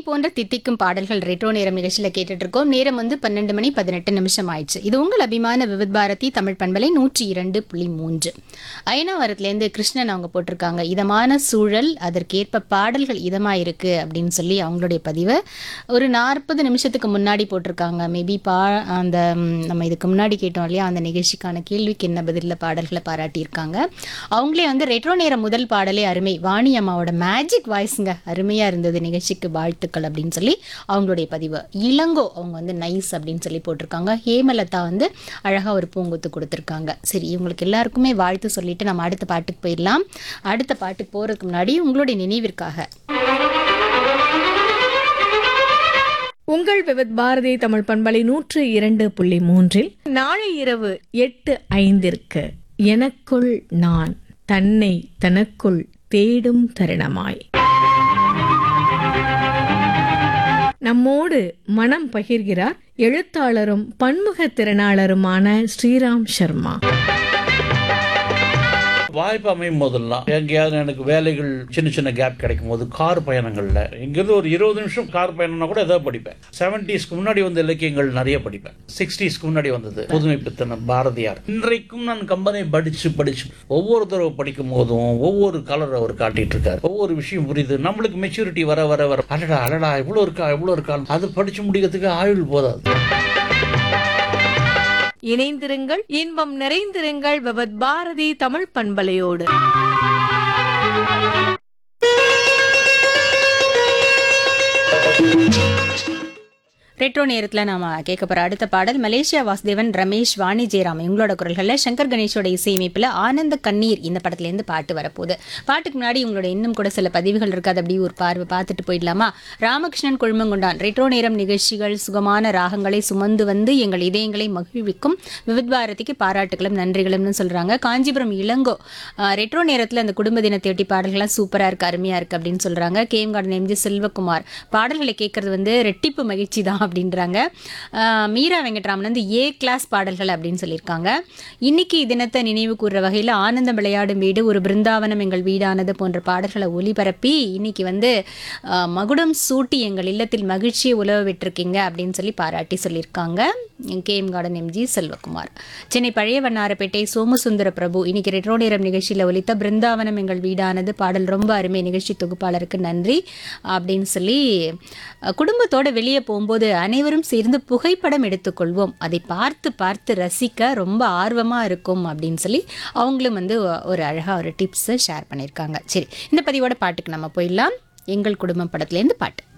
போன்ற தித்திக்கும் பாடல்கள் ரெட்ரோ நேரம் நிகழ்ச்சியில் கேட்டுட்டு இருக்கோம். நேரம் வந்து 12 மணி 18 நிமிஷம் ஆயிடுச்சு. இது உங்கள் அபிமான விவித் பாரதி தமிழ் பண்பலை 102.3. அயனாவரத்துலேருந்து கிருஷ்ணன் அவங்க போட்டிருக்காங்க, இதமான சூழல், அதற்கேற்ப பாடல்கள் இதமாக இருக்குது அப்படின்னு சொல்லி அவங்களுடைய பதிவை ஒரு 40 நிமிஷத்துக்கு முன்னாடி போட்டிருக்காங்க. மேபி அந்த நம்ம இதுக்கு முன்னாடி கேட்டோம் இல்லையா, அந்த நிகழ்ச்சிக்கான கேள்விக்கு என்ன பதிலில் பாடல்களை பாராட்டியிருக்காங்க. அவங்களே வந்து ரெட்ரோ நேரம் முதல் பாடலே அருமை, வாணி அம்மாவோட மேஜிக் வாய்ஸுங்க, அருமையாக இருந்தது, நிகழ்ச்சிக்கு வாழ்த்துக்கள் அப்படின்னு சொல்லி அவங்களுடைய பதிவு. இளங்கோ அவங்க வந்து நைஸ் அப்படின்னு சொல்லி போட்டிருக்காங்க. ஹேமலதா வந்து அழகாக ஒரு பூங்குத்து கொடுத்துருக்காங்க. சரி, இவங்களுக்கு எல்லாருக்குமே வாழ்த்து சொல்லிட்டு நம்ம அடுத்த பாட்டுக்கு போயிடலாம். அடுத்த பாட்டுக்கு போகிறதுக்கு முன்னாடி உங்களுடைய நினைவிற்காக உங்கள் விவித் பாரதி தமிழ் பண்பலை 102.3 நாளை இரவு 8:05 எனக்குள் நான், தன்னை தனக்குள் தேடும் தருணமாய். நம்மோடு மனம் பகிர்கிறார் எழுத்தாளரும் பன்முக திறனாளருமான ஸ்ரீராம் சர்மா. வாய்ப்பு அமையும் போதெல்லாம் எங்கேயாவது எனக்கு வேலைகள் சின்ன சின்ன கேப் கிடைக்கும் போது கார் பயணங்கள்ல இங்கிருந்து ஒரு 20 நிமிஷம் கார் பயணம்னா கூட ஏதாவது படிப்பேன். 70ஸ்க்கு முன்னாடி வந்த இலக்கியங்கள் நிறைய படிப்பேன். 60ஸ்க்கு முன்னாடி வந்தது புதுமை பித்தன், பாரதியார். இன்றைக்கும் நான் கம்பனை படிச்சு ஒவ்வொரு தடவை படிக்கும் போதும் ஒவ்வொரு கலர் அவர் காட்டிட்டு இருக்காரு. ஒவ்வொரு விஷயம் புரியுது. நம்மளுக்கு மெச்சூரிட்டி வர வர வர அடடா இவ்வளோ இருக்கா அது படிச்சு முடிக்கிறதுக்கு ஆயுள் போதாது. இணைந்திருங்கள், இன்பம் நிறைந்திருங்கள் விவித் பாரதி தமிழ் பண்பலையோடு. ரெட்ரோ நேரத்தில் நாம் கேட்க போகிற அடுத்த பாடல் மலேசியா வாசுதேவன், ரமேஷ், வாணி ஜெயராம் இவங்களோட குரல்களில் சங்கர் கணேஷோட இசையமைப்பில் ஆனந்த கண்ணீர் இந்த படத்துலேருந்து பாட்டு வரப்போகுது. பாட்டுக்கு முன்னாடி உங்களோட இன்னும் கூட சில பதிவுகள் இருக்காது, அப்படி ஒரு பார்வை பார்த்துட்டு போயிடலாமா? ராமகிருஷ்ணன் கொழுமங்குண்டான், ரெட்ரோ நேரம் நிகழ்ச்சிகள் சுகமான ராகங்களை சுமந்து வந்து எங்கள் இதயங்களை மகிழ்விக்கும் விவித் பாரதிக்கு பாராட்டுகளும் நன்றிகளும்னு சொல்கிறாங்க. காஞ்சிபுரம் இளங்கோ, ரெட்ரோ நேரத்தில் அந்த குடும்ப தினத்தையொட்டி பாடல்கள்லாம் சூப்பராக இருக்குது, அருமையாக இருக்குது அப்படின்னு சொல்கிறாங்க. கேஎம் கார்டன் எம்ஜி செல்வகுமார், பாடல்களை கேட்குறது வந்து ரெட்டிப்பு மகிழ்ச்சி தான் அப்படின்றாங்க. மீரா வெங்கட்ராமன் வந்து ஏ கிளாஸ் பாடல்கள் அப்படின்னு சொல்லியிருக்காங்க. இன்னைக்கு தினத்தை நினைவு கூறுற வகையில் ஆனந்தம் விளையாடும் வீடு, ஒரு பிருந்தாவனம் எங்கள் வீடானது போன்ற பாடல்களை ஒளிபரப்பி இன்னைக்கு வந்து மகுடம் சூட்டி எங்கள் இல்லத்தில் மகிழ்ச்சியை உலவ விட்டுருக்கீங்க அப்படின்னு சொல்லி பாராட்டி சொல்லியிருக்காங்க. KM garden MG Selvakumar. Chennai பழைய வண்ணாரப்பேட்டை சோமசுந்தர பிரபு, இன்னைக்கு ரெட்ரோ நேரம் நிகழ்ச்சியில் ஒலித்த பிருந்தாவனம் எங்கள் வீடானது பாடல் ரொம்ப அருமை, நிகழ்ச்சி தொகுப்பாளருக்கு நன்றி அப்படின்னு சொல்லி, குடும்பத்தோடு வெளியே போகும்போது அனைவரும் சேர்ந்து புகைப்படம் எடுத்துக்கொள்வோம், அதை பார்த்து பார்த்து ரசிக்க ரொம்ப ஆர்வமாக இருக்கும் அப்படின்னு சொல்லி அவங்களும் வந்து ஒரு அழகாக ஒரு டிப்ஸை ஷேர் பண்ணியிருக்காங்க. சரி, இந்த பதிவோட பாட்டுக்கு நம்ம போயிடலாம். எங்கள் குடும்பம் படத்துலேருந்து பாட்டு.